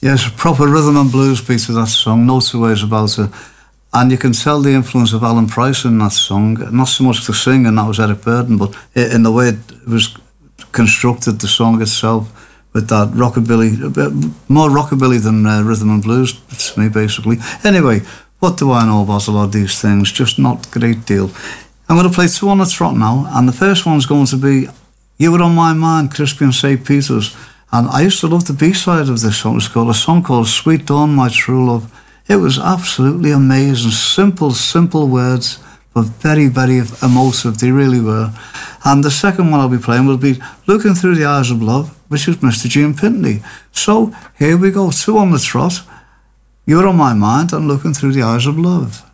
Yes, proper rhythm and blues beat to that song, no two ways about it. And you can tell the influence of Alan Price in that song, not so much the singing, that was Eric Burdon, but in the way it was constructed, the song itself, with that rockabilly, more rockabilly than rhythm and blues to me, basically. Anyway, what do I know about a lot of these things? Just not a great deal. I'm going to play two on the trot now, and the first one's going to be You Were On My Mind, Crispy and St. Peter's. And I used to love the B-side of this song. It was called a song called Sweet Dawn, My True Love. It was absolutely amazing. Simple words, but very, very emotive. They really were. And the second one I'll be playing will be Looking Through the Eyes of Love, which is Mr. Gene Pinkney. So here we go, two on the trot. You're On My Mind and Looking Through the Eyes of Love.